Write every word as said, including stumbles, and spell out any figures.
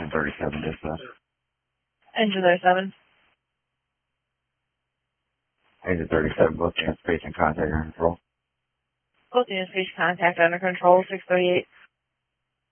Engine thirty-seven dispatch. Engine thirty-seven. Engine thirty-seven, both units, space and contact under control. Both units reach contact under control, six thirty-eight.